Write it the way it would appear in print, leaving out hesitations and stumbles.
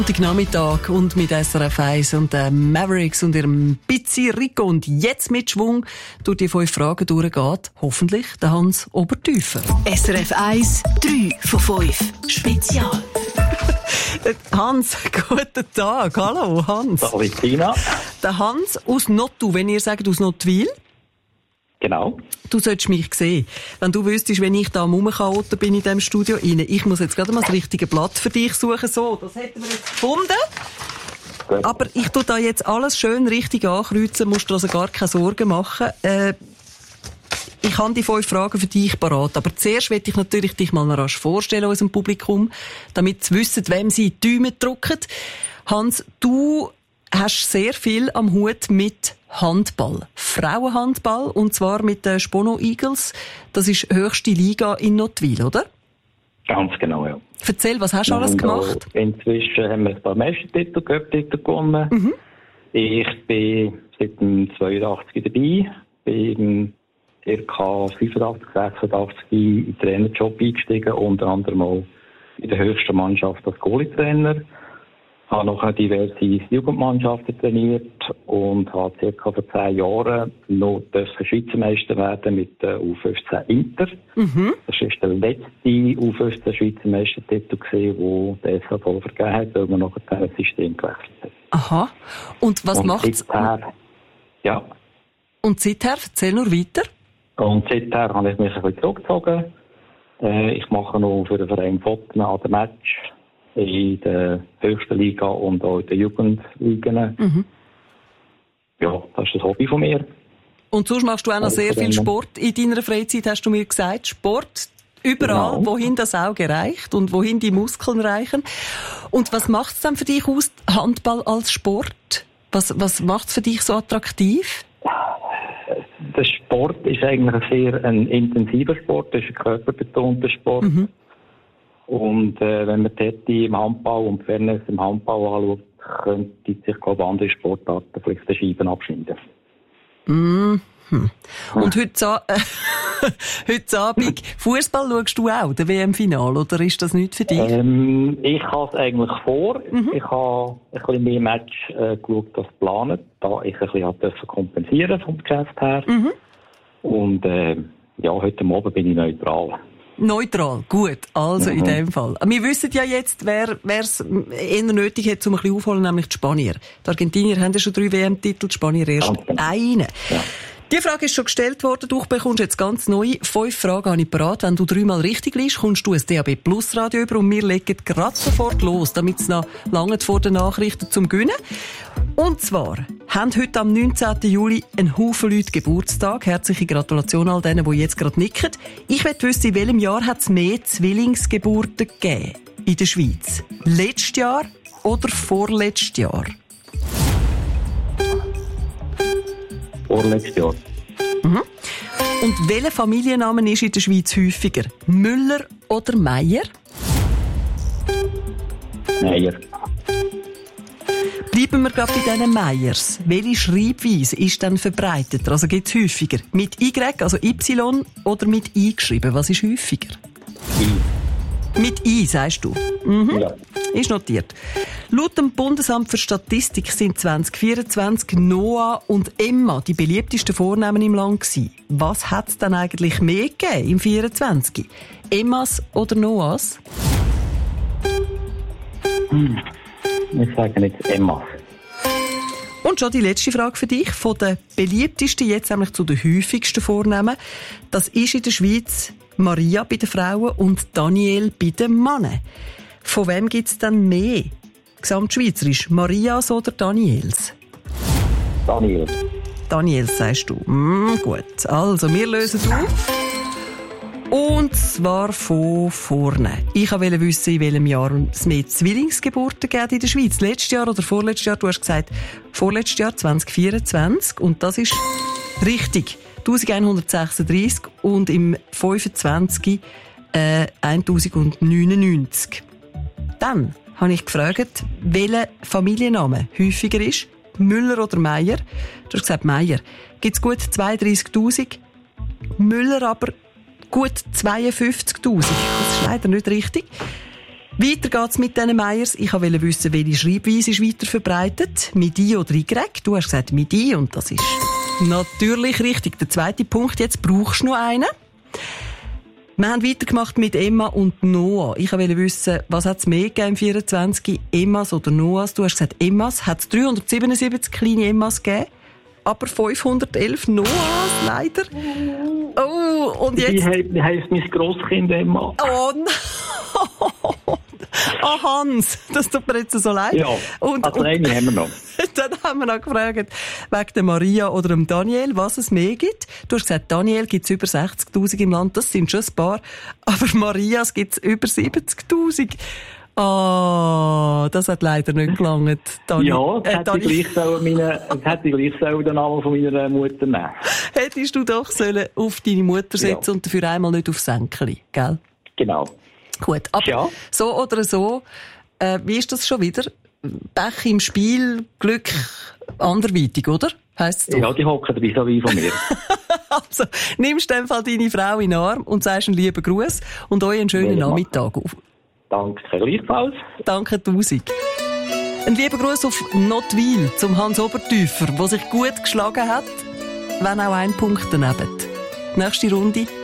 Nachmittag und mit SRF 1 und den Mavericks und ihrem Pizzi Rico und jetzt mit Schwung durch die 5 Fragen durchgeht, hoffentlich der Hans Obertüfer. SRF 1, 3 von 5. Spezial. Hans, guten Tag. Hallo, Hans. Hallo, Tina. Der Hans aus Nottu, wenn ihr sagt aus Nottwil. Genau. Du solltest mich sehen. Wenn du wüsstest, wenn ich da am Rumchaoten bin in diesem Studio rein. Ich muss jetzt gerade mal das richtige Blatt für dich suchen. So, das hätten wir jetzt gefunden. Gut. Aber ich tue da jetzt alles schön richtig ankreuzen, musst du also gar keine Sorgen machen. Ich habe die 5 Fragen für dich parat. Aber zuerst möchte ich natürlich dich mal noch rasch vorstellen, unserem Publikum, damit sie wissen, wem sie die Däume drücken. Hans, du hast sehr viel am Hut mit Handball. Frauenhandball, und zwar mit den Spono Eagles. Das ist höchste Liga in Nottwil, oder? Ganz genau, ja. Erzähl, was hast du alles gemacht? Inzwischen haben wir ein paar Meistertitel, Cup-Titel gewonnen. Mhm. Ich bin seit dem 82 dabei, bin ca. 85, 86 in den Trainerjob eingestiegen, unter anderem auch in der höchsten Mannschaft als Goalie-Trainer. Ich habe noch diverse Jugendmannschaften trainiert und habe ca. vor 10 Jahren noch Schweizer Meister werden mit der U15 Inter. Mhm. Das war der letzte U15 Schweizer Meistertitel, den der SAV vergeben hat, weil man noch ein System gewechselt hat. Aha. Und was macht's? Ja. Und seither? Erzähl nur weiter. Und seither habe ich mich ein bisschen zurückgezogen. Ich mache noch für den Verein Fotten an den Match in der höchsten Liga und auch in den Jugendligen. Mhm. Ja, das ist das Hobby von mir. Und sonst machst du auch noch sehr viel Sport in deiner Freizeit, hast du mir gesagt. Sport überall, genau. Wohin das Auge reicht und wohin die Muskeln reichen. Und was macht es dann für dich aus, Handball als Sport? Was macht es für dich so attraktiv? Der Sport ist eigentlich ein intensiver Sport, das ist ein körperbetonter Sport. Mhm. Und wenn man dort im Handball und Fairness im Handball anschaut, könnte sich, glaube ich, andere Sportarten vielleicht die Scheiben abschneiden. Mhm. Und heute Abend, Fußball schaust du auch, der WM-Final, oder ist das nicht für dich? Ich habe es eigentlich vor. Mhm. Ich habe ein bisschen mehr Match geschaut als geplant, da ich ein bisschen kompensieren vom Geschäft her. Mhm. Und heute Abend bin ich neutral. Neutral, gut. Also in dem Fall. Wir wissen ja jetzt, wer es eher nötig hat, um ein bisschen aufholen, nämlich die Spanier. Die Argentinier haben ja schon 3 WM-Titel, die Spanier erst einen. Ja. Die Frage ist schon gestellt worden. Du bekommst jetzt ganz neu 5 Fragen an ich parat. Wenn du 3-mal richtig liest, kommst du ein DAB Plus Radio über und wir legen gerade sofort los, damit es noch lange vor den Nachrichten zum Gewinnen. Und zwar haben heute am 19. Juli ein Haufen Leute Geburtstag. Herzliche Gratulation all denen, die jetzt gerade nicken. Ich möchte wissen, in welchem Jahr hat es mehr Zwillingsgeburten gegeben in der Schweiz? Letztes Jahr oder vorletztes Jahr? Vorletztes Jahr. Mhm. Und welcher Familienname ist in der Schweiz häufiger? Müller oder Meier? Meier. Bleiben wir gerade bei diesen Meiers. Welche Schreibweise ist dann verbreiteter? Also gibt es häufiger mit Y, also Y, oder mit I geschrieben? Was ist häufiger? I. Mit I, sagst du? Mhm. Ja. Ist notiert. Laut dem Bundesamt für Statistik sind 2024 Noah und Emma die beliebtesten Vornamen im Land gewesen. Was hat es dann eigentlich mehr gegeben im 24? Emmas oder Noahs? Ich sage jetzt Emmas. Und schon die letzte Frage für dich. Von den beliebtesten jetzt nämlich zu den häufigsten Vornamen. Das ist in der Schweiz Maria bei den Frauen und Daniel bei den Männern. Von wem gibt es denn mehr? Gesamtschweizerisch, Marias oder Daniels? Daniel. Daniels, sagst du. Gut, also wir lösen auf. Und zwar von vorne. Ich wollte wissen, in welchem Jahr es mehr Zwillingsgeburten gibt in der Schweiz. Letztes Jahr oder vorletztes Jahr? Du hast gesagt, vorletztes Jahr 2024. Und das ist richtig. 1136 und im 25 1099. Dann habe ich gefragt, welcher Familienname häufiger ist, Müller oder Meier. Du hast gesagt Meier. Gibt es gut 32'000, Müller aber gut 52'000. Das ist leider nicht richtig. Weiter geht's mit diesen Meyers. Ich wollte wissen, welche Schreibweise ist weiter verbreitet. Mit I oder Y? Du hast gesagt mit I und das ist natürlich richtig. Der zweite Punkt, jetzt brauchst du noch einen. Wir haben weitergemacht mit Emma und Noah. Ich wollte wissen, was hat es mehr gegeben im 24? Emmas oder Noahs? Du hast gesagt Emmas. Hat es 377 kleine Emmas gegeben? Aber 511 Noahs, leider. Oh, und jetzt... Wie heisst mein Grosskind Emma? Oh nein! Ah, Hans, das tut mir jetzt so leid. Ja, also eine haben wir noch. Dann haben wir noch gefragt, wegen der Maria oder dem Daniel, was es mehr gibt. Du hast gesagt, Daniel gibt es über 60'000 im Land, das sind schon ein paar. Aber Marias gibt es über 70'000. Ah, das hat leider nicht gelangt. Ja, das hätte ich gleich den Namen von meiner Mutter nehmen. Hättest du doch sollen auf deine Mutter setzen und dafür einmal nicht aufs Sänkeli, gell? Genau. Gut, aber so oder so, wie ist das schon wieder? Pech im Spiel, Glück anderweitig, oder? Heisst es doch? Ja, die hocken dabei so wie von mir. Also, nimmst du in dem Fall deine Frau in den Arm und sagst einen lieben Gruß und euch einen schönen Nachmittag. Danke, gleichfalls. Danke 1000. Ein lieber Gruß auf Nottwil zum Hans Obertäufer, der sich gut geschlagen hat, wenn auch ein Punkt daneben. Nächste Runde